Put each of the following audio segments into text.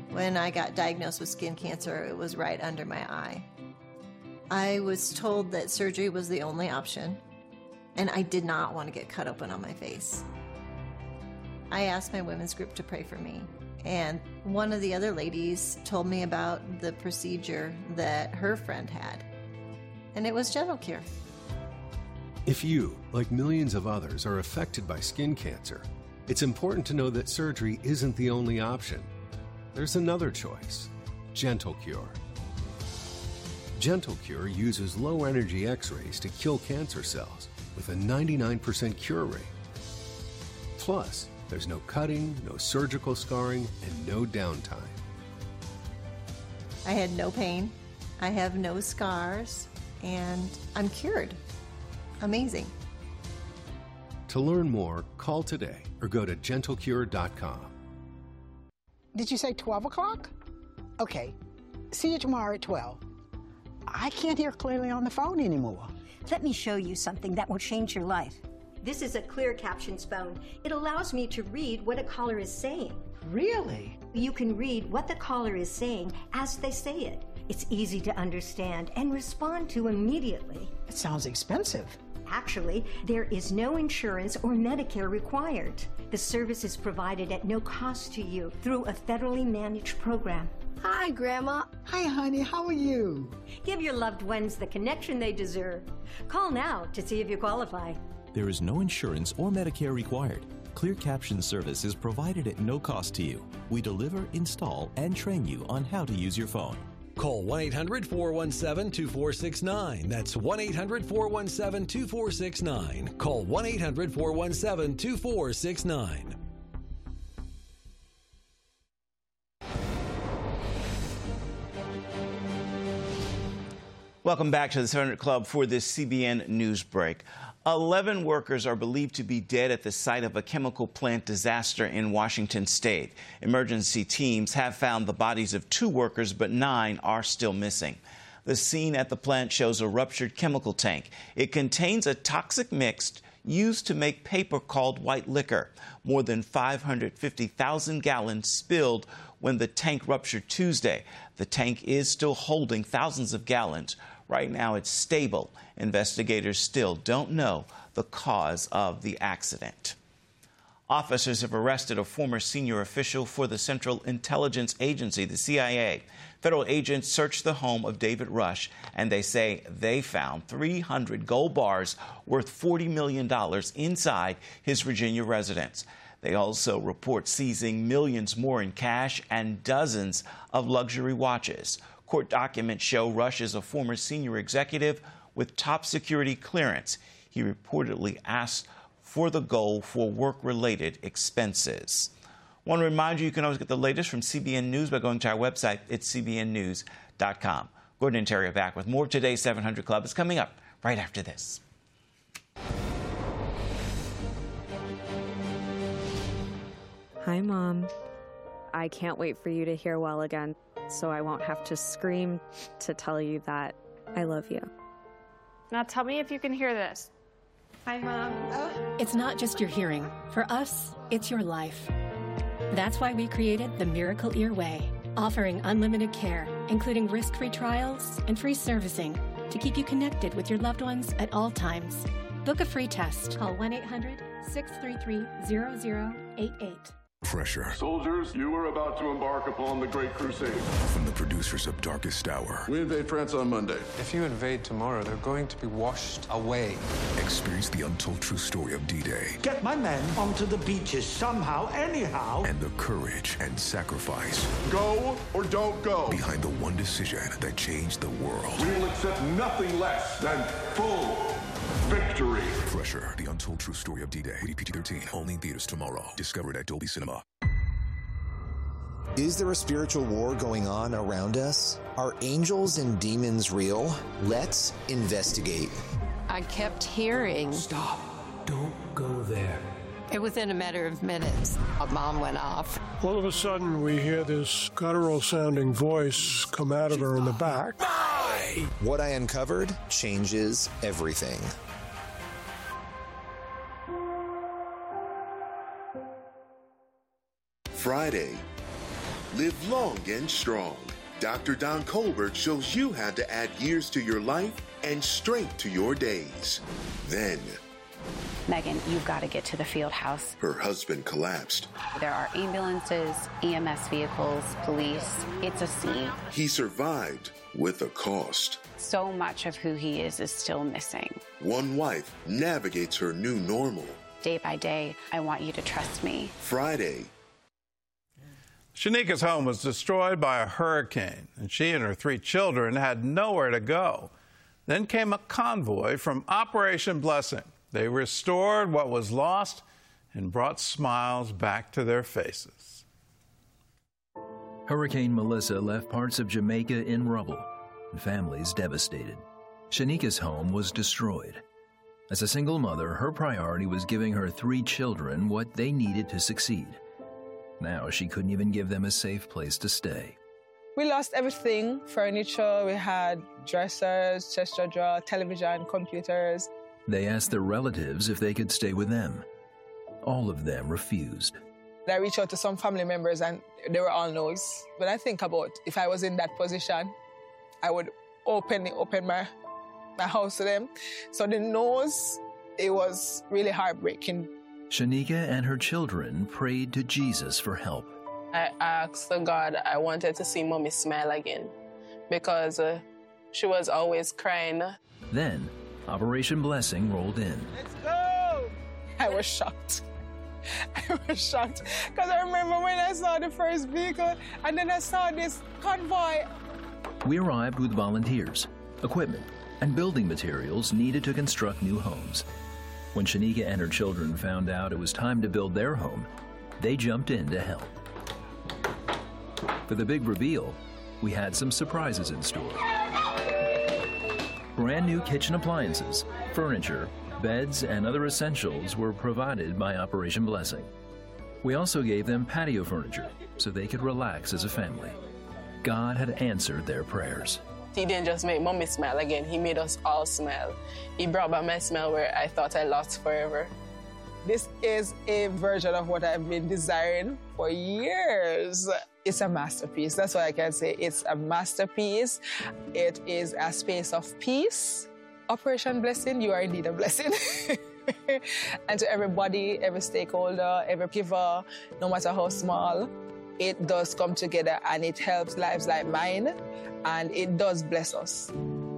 When I got diagnosed with skin cancer, it was right under my eye. I was told that surgery was the only option, and I did not want to get cut open on my face. I asked my women's group to pray for me, and one of the other ladies told me about the procedure that her friend had, and it was Gentle Cure. If you, like millions of others, are affected by skin cancer, it's important to know that surgery isn't the only option. There's another choice, Gentle Cure. Gentle Cure uses low-energy X-rays to kill cancer cells with a 99% cure rate. Plus, there's no cutting, no surgical scarring, and no downtime. I had no pain, I have no scars, and I'm cured. Amazing. To learn more, call today or go to gentlecure.com. Did you say 12 o'clock? Okay. See you tomorrow at 12. I can't hear clearly on the phone anymore. Let me show you something that will change your life. This is a clear captions phone. It allows me to read what a caller is saying. Really? You can read what the caller is saying as they say it. It's easy to understand and respond to immediately. It sounds expensive. Actually, there is no insurance or Medicare required. The service is provided at no cost to you through a federally managed program. Hi, Grandma. Hi, honey. How are you? Give your loved ones the connection they deserve. Call now to see if you qualify. There is no insurance or Medicare required. Clear Caption service is provided at no cost to you. We deliver, install, and train you on how to use your phone. Call 1-800-417-2469. That's 1-800-417-2469. Call 1-800-417-2469. Welcome back to the 700 Club for this CBN News break. 11 workers are believed to be dead at the site of a chemical plant disaster in Washington state. Emergency teams have found the bodies of 2 workers, but 9 are still missing. The scene at the plant shows a ruptured chemical tank. It contains a toxic mix used to make paper called white liquor. More than 550,000 gallons spilled when the tank ruptured Tuesday. The tank is still holding thousands of gallons. Right now, it's stable. Investigators still don't know the cause of the accident. Officers have arrested a former senior official for the Central Intelligence Agency, the CIA. Federal agents searched the home of David Rush, and they say they found 300 gold bars worth $40 million inside his Virginia residence. They also report seizing millions more in cash and dozens of luxury watches. Court documents show Rush is a former senior executive with top security clearance. He reportedly asked for the gold for work-related expenses. I want to remind you, you can always get the latest from CBN News by going to our website at cbnnews.com. Gordon and Terry are back with more of today's 700 Club. It's coming up right after this. Hi, Mom. I can't wait for you to hear well again, so I won't have to scream to tell you that I love you. Now tell me if you can hear this. Hi, Mom. It's not just your hearing. For us, it's your life. That's why we created the Miracle Ear Way, offering unlimited care, including risk-free trials and free servicing to keep you connected with your loved ones at all times. Book a free test. Call 1-800-633-0088. Pressure. Soldiers, you are about to embark upon the Great Crusade. From the producers of Darkest Hour. We invade France on Monday. If you invade tomorrow, they're going to be washed away. Experience the untold true story of D-Day. Get my men onto the beaches somehow, anyhow. And the courage and sacrifice. Go or don't go. Behind the one decision that changed the world. We will accept nothing less than full victory. Pressure, the untold true story of D-Day. Rated PG-13. Only in theaters tomorrow. Discovered at Dolby Cinema. Is there a spiritual war going on around us? Are angels and demons real? Let's investigate. I kept hearing... Stop. Don't go there. And within a matter of minutes, a bomb went off. All of a sudden, we hear this guttural-sounding voice come out of her in the back. Die! What I uncovered changes everything. Friday, Live long and strong. Dr. Don Colbert shows you how to add years to your life and strength to your days. Then, Megan, you've got to get to the field house. her husband collapsed. There are ambulances, EMS vehicles, police. It's a scene. He survived with a cost. So much of who he is still missing. One wife navigates her new normal. Day by day, I want you to trust me. Friday, Shanika's home was destroyed by a hurricane, and she and her 3 children had nowhere to go. Then came a convoy from Operation Blessing. They restored what was lost and brought smiles back to their faces. Hurricane Melissa left parts of Jamaica in rubble and families devastated. Shanika's home was destroyed. As a single mother, her priority was giving her 3 children what they needed to succeed. Now she couldn't even give them a safe place to stay. We lost everything: furniture, we had dressers, chest drawer, television, computers. They asked their relatives if they could stay with them. All of them refused. I reached out to some family members and they were all no's. When I think about if I was in that position, I would open my house to them. So the no's, it was really heartbreaking. Shanika and her children prayed to Jesus for help. I asked God, I wanted to see Mommy smile again because she was always crying. Then, Operation Blessing rolled in. Let's go! I was shocked. I was shocked because I remember when I saw the first vehicle and then I saw this convoy. We arrived with volunteers, equipment, and building materials needed to construct new homes. When Shanika and her children found out it was time to build their home, they jumped in to help. For the big reveal, we had some surprises in store. Brand new kitchen appliances, furniture, beds, and other essentials were provided by Operation Blessing. We also gave them patio furniture so they could relax as a family. God had answered their prayers. He didn't just make Mommy smile again, he made us all smile. He brought back my smile where I thought I lost forever. This is a version of what I've been desiring for years. It's a masterpiece. That's what I can say. It's a masterpiece. It is a space of peace. Operation Blessing, you are indeed a blessing. And to everybody, every stakeholder, every giver, no matter how small, it does come together and it helps lives like mine, and it does bless us.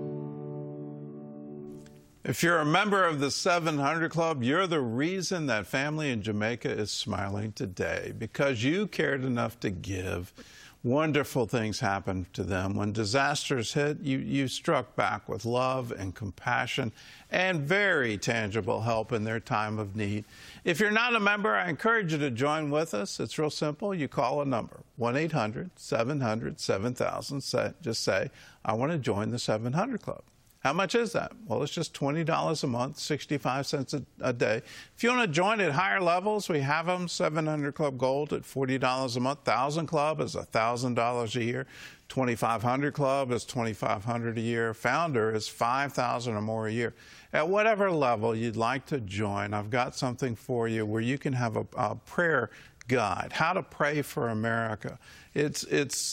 If you're a member of the 700 Club, you're the reason that family in Jamaica is smiling today, because you cared enough to give. Wonderful things happened to them. When disasters hit, you struck back with love and compassion and very tangible help in their time of need. If you're not a member, I encourage you to join with us. It's real simple. You call a number, 1-800-700-7000. Just say, I want to join the 700 Club. How much is that? Well, it's just $20 a month, 65 cents a day. If you want to join at higher levels, we have them. 700 Club Gold at $40 a month. 1000 Club is $1,000 a year. 2500 Club is $2,500 a year. Founder is $5,000 or more a year. At whatever level you'd like to join, I've got something for you where you can have a prayer guide, how to pray for America. It's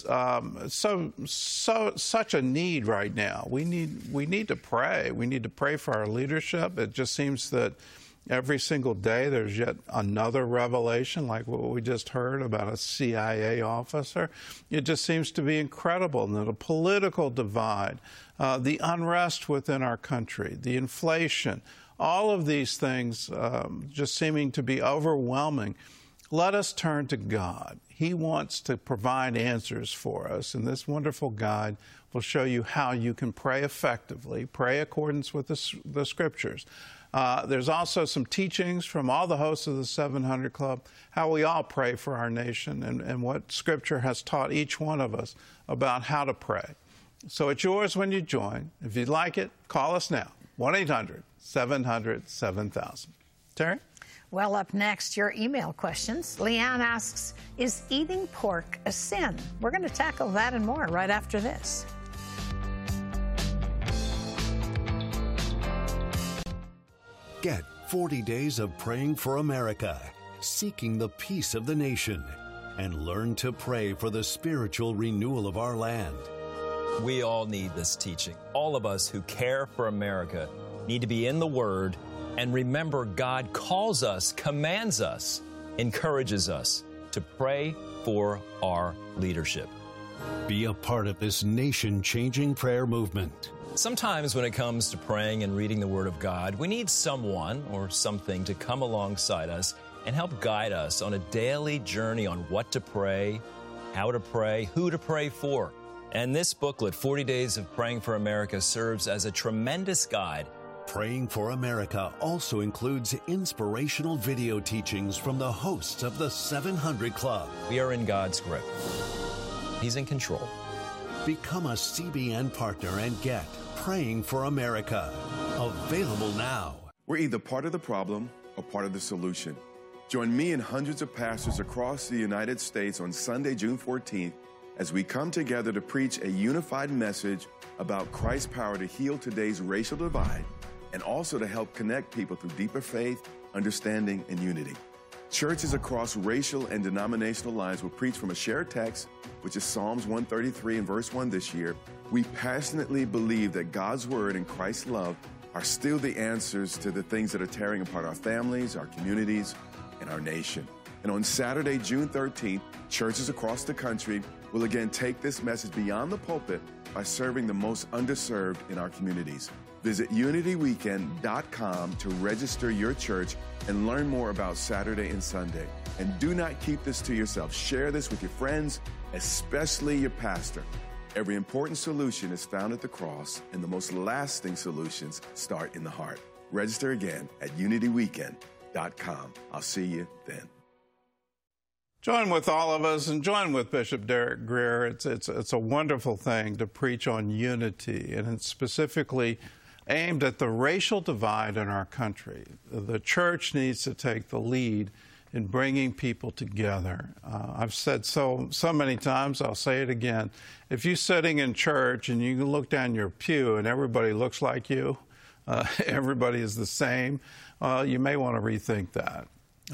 such a need right now. We need to pray. We need to pray for our leadership. It just seems that every single day there's yet another revelation, like what we just heard about a CIA officer. It just seems to be incredible. And the political divide, the unrest within our country, the inflation, all of these things just seeming to be overwhelming. Let us turn to God. He wants to provide answers for us, and this wonderful guide will show you how you can pray effectively, pray accordance with the Scriptures. There's also some teachings from all the hosts of the 700 Club, how we all pray for our nation and what Scripture has taught each one of us about how to pray. So it's yours when you join. If you'd like it, call us now, 1-800-700-7000. Terry? Well, up next, your email questions. Leanne asks, is eating pork a sin? We're going to tackle that and more right after this. Get 40 days of praying for America, seeking the peace of the nation. and learn to pray for the spiritual renewal of our land. We all need this teaching. All of us who care for America need to be in the Word and remember God calls us, commands us, encourages us to pray for our leadership. Be a part of this nation-changing prayer movement. Sometimes when it comes to praying and reading the Word of God, we need someone or something to come alongside us and help guide us on a daily journey on what to pray, how to pray, who to pray for. And this booklet, 40 Days of Praying for America, serves as a tremendous guide. Praying for America also includes inspirational video teachings from the hosts of the 700 Club. We are in God's grip. He's in control. Become a CBN partner and get Praying for America. Available now. We're either part of the problem or part of the solution. Join me and hundreds of pastors across the United States on Sunday, June 14th, as we come together to preach a unified message about Christ's power to heal today's racial divide and also to help connect people through deeper faith, understanding, and unity. Churches across racial and denominational lines will preach from a shared text, which is Psalms 133 and verse 1 this year. We passionately believe that God's Word and Christ's love are still the answers to the things that are tearing apart our families, our communities, and our nation. And on Saturday, June 13th, churches across the country will again take this message beyond the pulpit by serving the most underserved in our communities. Visit unityweekend.com to register your church and learn more about Saturday and Sunday. And do not keep this to yourself. Share this with your friends, especially your pastor. Every important solution is found at the cross, and the most lasting solutions start in the heart. Register again at unityweekend.com. I'll see you then. Join with all of us and join with Bishop Derek Grier. It's a wonderful thing to preach on unity, and it's specifically aimed at the racial divide in our country. The church needs to take the lead in bringing people together. I've said so many times, I'll say it again. If you're sitting in church and you look down your pew and everybody looks like you, everybody is the same, you may want to rethink that.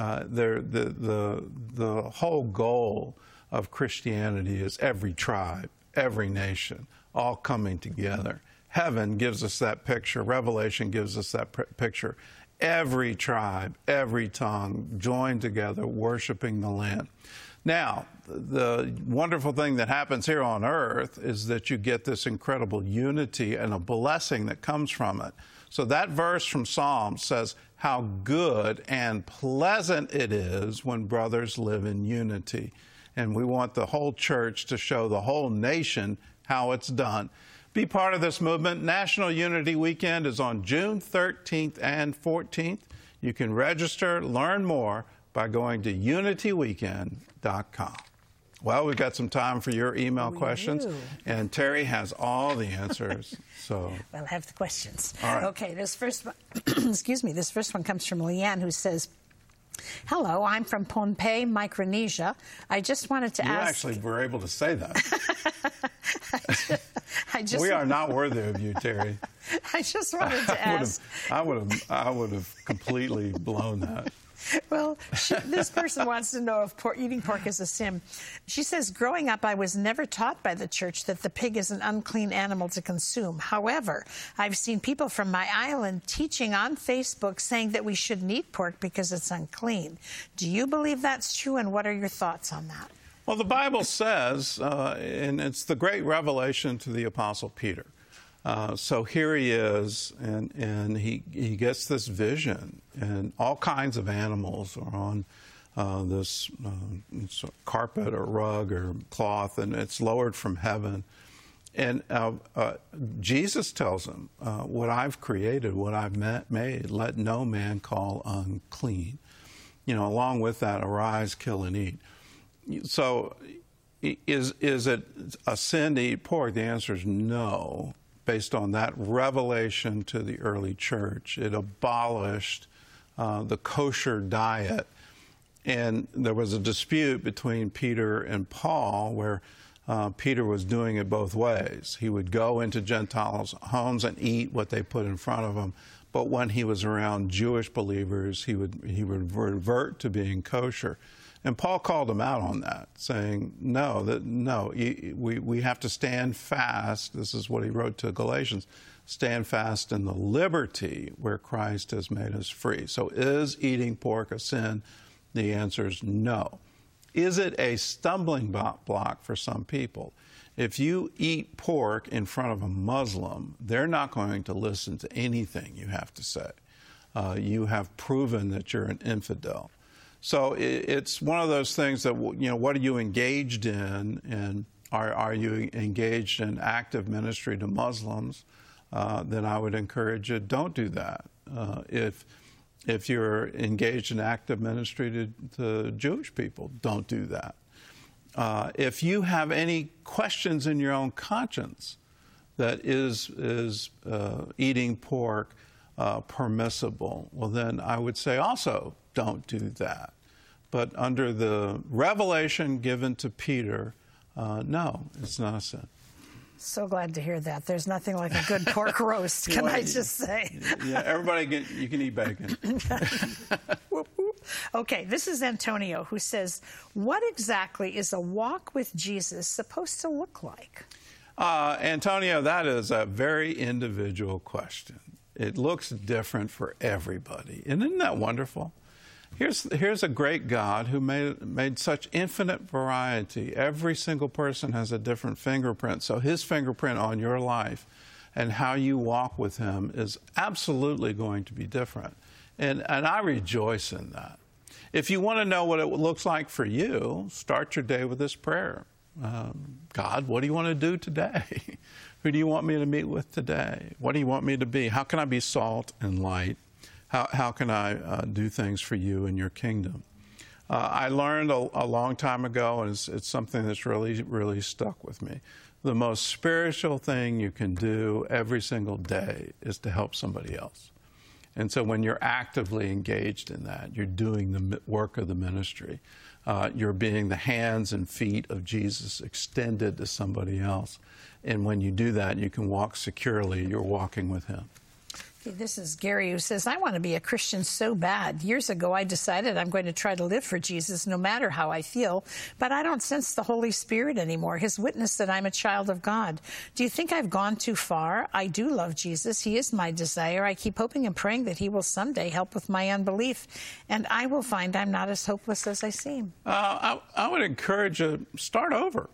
The whole goal of Christianity is every tribe, every nation, all coming together. Heaven gives us that picture. Revelation gives us that picture. Every tribe, every tongue joined together, worshiping the Lamb. Now, the wonderful thing that happens here on earth is that you get this incredible unity and a blessing that comes from it. So that verse from Psalms says how good and pleasant it is when brothers live in unity. And we want the whole church to show the whole nation how it's done. Be part of this movement. National Unity Weekend is on June 13th and 14th. You can register, learn more by going to unityweekend.com. Well, we've got some time for your email questions, and Terry has all the answers. So, well, I have the questions. All right. Okay, this first one, excuse me, this first one comes from Leanne, who says, hello, I'm from Pohnpei, Micronesia. I just wanted to ask... You actually were able to say that. We are not worthy of you, Terry. I just wanted to ask... I would have completely blown that. Well, this person wants to know if eating pork is a sin. She says, growing up, I was never taught by the church that the pig is an unclean animal to consume. However, I've seen people from my island teaching on Facebook saying that we shouldn't eat pork because it's unclean. Do you believe that's true, and what are your thoughts on that? Well, the Bible says, and it's the great revelation to the Apostle Peter. So here he is, and he gets this vision, and all kinds of animals are on this carpet or rug or cloth, and it's lowered from heaven. And Jesus tells him, what I've created, what I've made, let no man call unclean. You know, along with that, arise, kill, and eat. So is it a sin to eat pork? The answer is no. Based on that revelation to the early church, it abolished the kosher diet. And there was a dispute between Peter and Paul where Peter was doing it both ways. He would go into Gentiles' homes and eat what they put in front of him. But when he was around Jewish believers, he would revert to being kosher. And Paul called them out on that, saying, we have to stand fast. This is what he wrote to Galatians. Stand fast in the liberty where Christ has made us free. So is eating pork a sin? The answer is no. Is it a stumbling block for some people? If you eat pork in front of a Muslim, they're not going to listen to anything you have to say. You have proven that you're an infidel. So it's one of those things that, what are you engaged in? And are you engaged in active ministry to Muslims? Then I would encourage you, don't do that. If you're engaged in active ministry to Jewish people, don't do that. If you have any questions in your own conscience that is eating pork permissible, well, then I would say also don't do that. But under the revelation given to Peter, no, it's not a sin. So glad to hear that. There's nothing like a good pork roast, can I just say? Yeah, everybody, you can eat bacon. Okay, this is Antonio, who says, what exactly is a walk with Jesus supposed to look like? Antonio, that is a very individual question. It looks different for everybody. And isn't that wonderful? Here's a great God who made such infinite variety. Every single person has a different fingerprint. So his fingerprint on your life and how you walk with him is absolutely going to be different. And I rejoice in that. If you want to know what it looks like for you, start your day with this prayer. God, what do you want to do today? Who do you want me to meet with today? What do you want me to be? How can I be salt and light? How can I do things for you in your kingdom? I learned a long time ago, and it's something that's really, really stuck with me. The most spiritual thing you can do every single day is to help somebody else. And so when you're actively engaged in that, you're doing the work of the ministry. You're being the hands and feet of Jesus extended to somebody else. And when you do that, you can walk securely. You're walking with him. This is Gary, who says, I want to be a Christian so bad. Years ago, I decided I'm going to try to live for Jesus no matter how I feel, but I don't sense the Holy Spirit anymore, his witness that I'm a child of God. Do you think I've gone too far? I do love Jesus. He is my desire. I keep hoping and praying that he will someday help with my unbelief, and I will find I'm not as hopeless as I seem. I would encourage you, start over.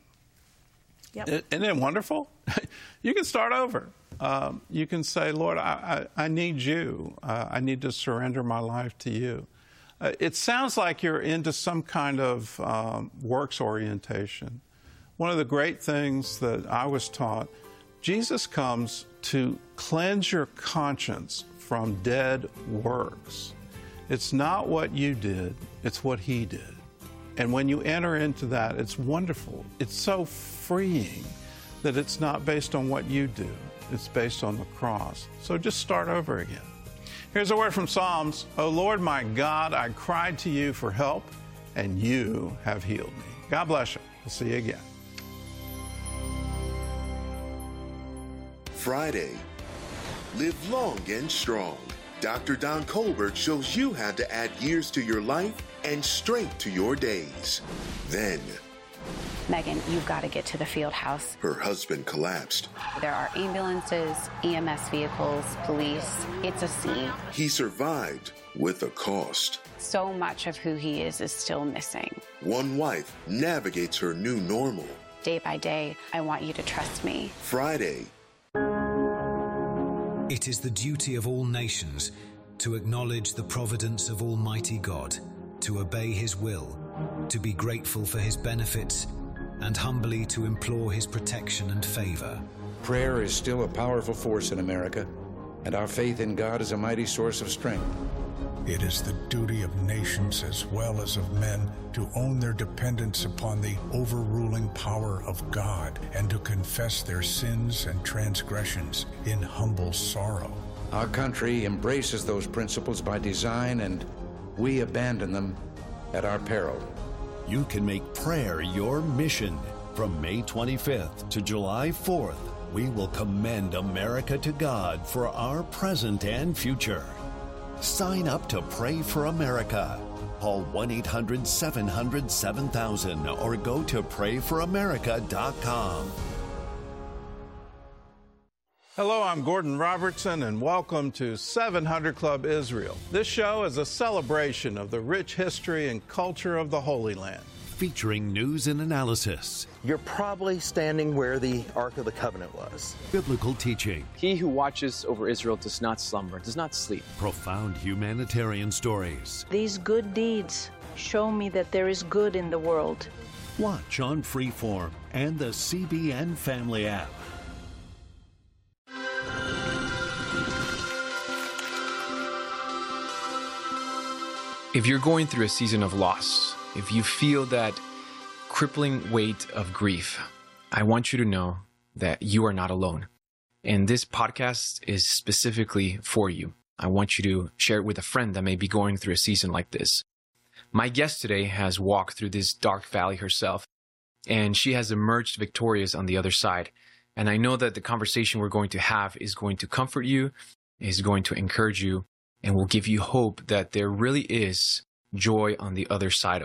Yep. Isn't it wonderful? You can start over. You can say, Lord, I need you. I need to surrender my life to you. It sounds like you're into some kind of works orientation. One of the great things that I was taught, Jesus comes to cleanse your conscience from dead works. It's not what you did, it's what he did. And when you enter into that, it's wonderful. It's so freeing that it's not based on what you do. It's based on the cross. So just start over again. Here's a word from Psalms. O Lord, my God, I cried to you for help, and you have healed me. God bless you. We'll see you again. Friday, live long and strong. Dr. Don Colbert shows you how to add years to your life and strength to your days. Then, Megan, you've got to get to the field house. Her husband collapsed. There are ambulances, EMS vehicles, police. It's a scene. He survived with a cost. So much of who he is still missing. One wife navigates her new normal. Day by day, I want you to trust me. Friday. It is the duty of all nations to acknowledge the providence of Almighty God, to obey his will, to be grateful for his benefits, and humbly to implore his protection and favor. Prayer is still a powerful force in America, and our faith in God is a mighty source of strength. It is the duty of nations as well as of men to own their dependence upon the overruling power of God and to confess their sins and transgressions in humble sorrow. Our country embraces those principles by design, and we abandon them at our peril. You can make prayer your mission. From May 25th to July 4th, we will commend America to God for our present and future. Sign up to Pray for America. Call 1-800-700-7000 or go to prayforamerica.com. Hello, I'm Gordon Robertson, and welcome to 700 Club Israel. This show is a celebration of the rich history and culture of the Holy Land. Featuring news and analysis. You're probably standing where the Ark of the Covenant was. Biblical teaching. He who watches over Israel does not slumber, does not sleep. Profound humanitarian stories. These good deeds show me that there is good in the world. Watch on Freeform and the CBN Family app. If you're going through a season of loss, if you feel that crippling weight of grief, I want you to know that you are not alone. And this podcast is specifically for you. I want you to share it with a friend that may be going through a season like this. My guest today has walked through this dark valley herself, and she has emerged victorious on the other side. And I know that the conversation we're going to have is going to comfort you, is going to encourage you, and will give you hope that there really is joy on the other side